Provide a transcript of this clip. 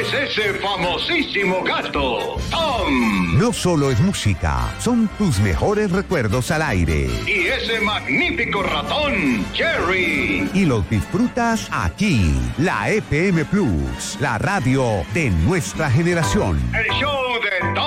es ese famosísimo gato, Tom. No solo es música, son tus mejores recuerdos al aire. Y ese magnífico ratón, Jerry. Y los disfrutas aquí, la FM Plus, la radio de nuestra generación. El show